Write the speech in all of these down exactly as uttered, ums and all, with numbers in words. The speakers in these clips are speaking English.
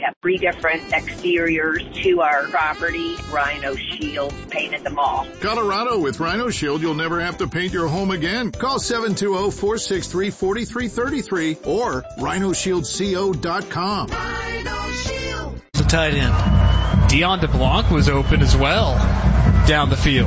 have three different exteriors to our property. Rhino Shield painted them all. Colorado, with Rhino Shield, you'll never have to paint your home again. Call seven two zero, four six three, four three three three or rhino shield co dot com. Rhino Shield. The tight end. Dion DeBlanc was open as well down the field.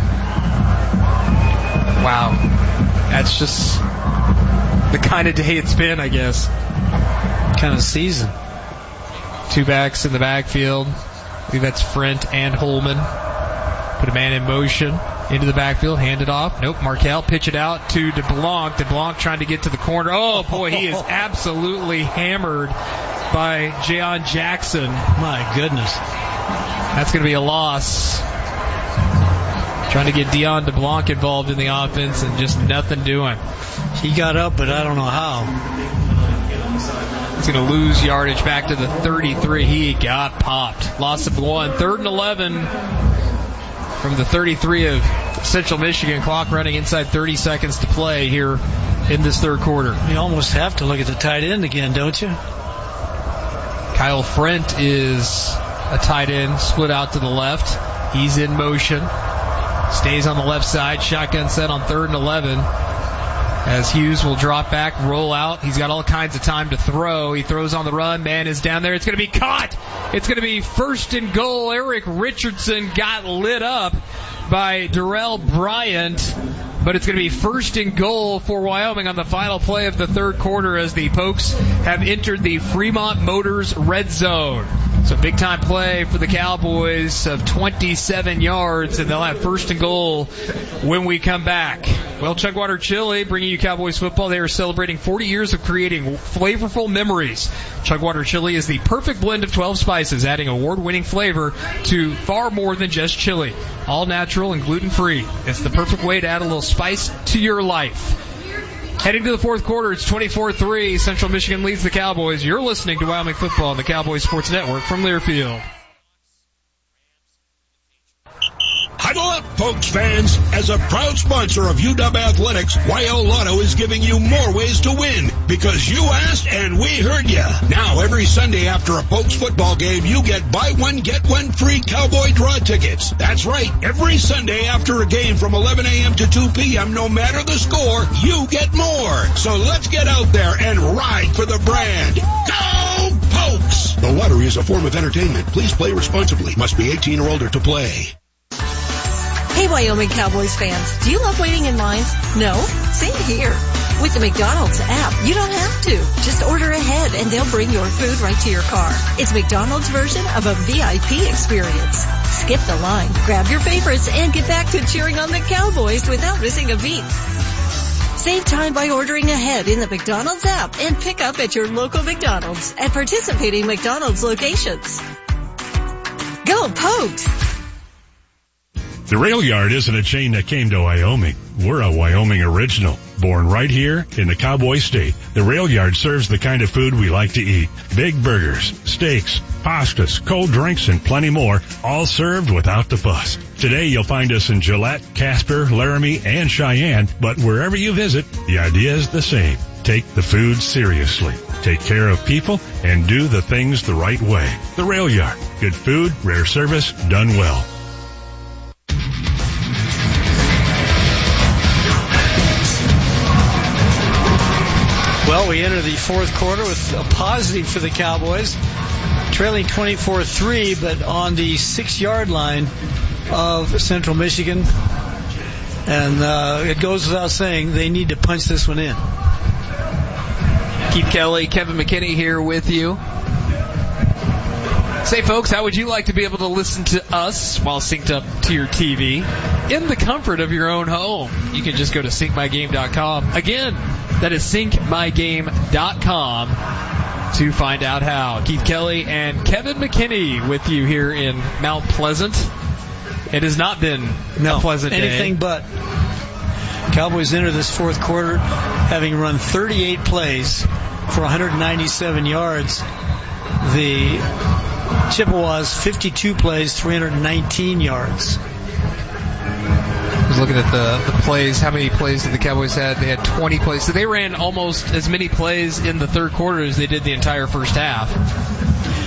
Wow. That's just the kind of day it's been, I guess. Kind of season. Two backs in the backfield. I believe that's Frent and Holman. Put a man in motion into the backfield, hand it off. Nope, Markel, pitch it out to DeBlanc. DeBlanc trying to get to the corner. Oh, boy, he is absolutely hammered by Jayon Jackson. My goodness. That's going to be a loss. Trying to get Dion DeBlanc involved in the offense and just nothing doing. He got up, but I don't know how. He's going to lose yardage back to the thirty-three. He got popped. Loss of one. Third and eleven from the thirty-three of Central Michigan. Clock running inside thirty seconds to play here in this third quarter. You almost have to look at the tight end again, don't you? Kyle Frent is a tight end, split out to the left. He's in motion. Stays on the left side. Shotgun set on third and eleven. As Hughes will drop back, roll out. He's got all kinds of time to throw. He throws on the run. Man is down there. It's going to be caught. It's going to be first and goal. Eric Richardson got lit up by Darrell Bryant. But it's going to be first and goal for Wyoming on the final play of the third quarter as the Pokes have entered the Fremont Motors red zone. So big-time play for the Cowboys of twenty-seven yards, and they'll have first and goal when we come back. Well, Chugwater Chili bringing you Cowboys football. They are celebrating forty years of creating flavorful memories. Chugwater Chili is the perfect blend of twelve spices, adding award-winning flavor to far more than just chili. All natural and gluten-free. It's the perfect way to add a little spice to your life. Heading to the fourth quarter, it's twenty-four three. Central Michigan leads the Cowboys. You're listening to Wyoming Football on the Cowboys Sports Network from Learfield. Huddle up, Pokes fans. As a proud sponsor of U W Athletics, Y L Lotto is giving you more ways to win because you asked and we heard ya. Now, every Sunday after a Pokes football game, you get buy one, get one free Cowboy draw tickets. That's right. Every Sunday after a game from eleven a.m. to two p.m., no matter the score, you get more. So let's get out there and ride for the brand. Go Pokes! The lottery is a form of entertainment. Please play responsibly. Must be eighteen or older to play. Hey, Wyoming Cowboys fans, do you love waiting in lines? No? Same here. With the McDonald's app, you don't have to. Just order ahead and they'll bring your food right to your car. It's McDonald's version of a V I P experience. Skip the line, grab your favorites, and get back to cheering on the Cowboys without missing a beat. Save time by ordering ahead in the McDonald's app and pick up at your local McDonald's at participating McDonald's locations. Go Pokes! The Rail Yard isn't a chain that came to Wyoming. We're a Wyoming original, born right here in the Cowboy State. The Rail Yard serves the kind of food we like to eat. Big burgers, steaks, pastas, cold drinks, and plenty more, all served without the fuss. Today you'll find us in Gillette, Casper, Laramie, and Cheyenne, but wherever you visit, the idea is the same. Take the food seriously. Take care of people and do the things the right way. The Rail Yard. Good food, rare service, done well. Well, we enter the fourth quarter with a positive for the Cowboys, trailing twenty-four three, but on the six-yard line of Central Michigan. And uh, it goes without saying they need to punch this one in. Keith Kelly, Kevin McKinney here with you. Say, folks, how would you like to be able to listen to us while synced up to your T V in the comfort of your own home? You can just go to sync my game dot com. Again, that is sync my game dot com to find out how. Keith Kelly and Kevin McKinney with you here in Mount Pleasant. It has not been no, a pleasant day. Anything but. Cowboys enter this fourth quarter having run thirty-eight plays for one hundred ninety-seven yards. The Chippewas, fifty-two plays, three hundred nineteen yards. I was looking at the, the plays. How many plays did the Cowboys have? They had twenty plays. So they ran almost as many plays in the third quarter as they did the entire first half.